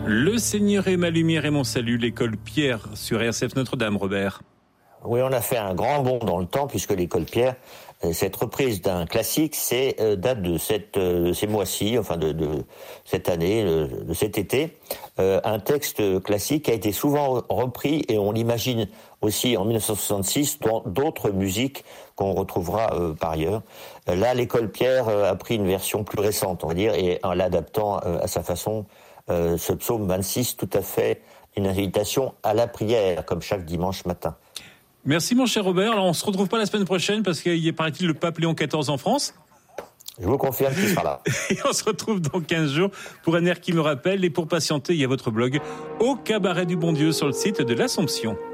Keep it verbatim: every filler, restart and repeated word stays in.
Le Seigneur est ma lumière et mon salut, l'école Pierre sur R C F Notre-Dame, Robert. Oui, on a fait un grand bond dans le temps puisque l'école Pierre, cette reprise d'un classique, c'est date de cette de ces mois-ci, enfin de, de cette année, de cet été. Euh, un texte classique a été souvent repris et on l'imagine aussi en dix-neuf cent soixante-six dans d'autres musiques qu'on retrouvera euh, par ailleurs. Là, l'école Pierre a pris une version plus récente, on va dire, et en l'adaptant euh, à sa façon, euh, ce psaume vingt-six, tout à fait une invitation à la prière, comme chaque dimanche matin. Merci mon cher Robert. Alors on se retrouve pas la semaine prochaine parce qu'il y a, paraît-il, le pape Léon quatorze en France. Je vous confirme qu'il sera là. Et on se retrouve dans quinze jours pour un air qui me rappelle. Et pour patienter, il y a votre blog Au Cabaret du Bon Dieu sur le site de l'Assomption.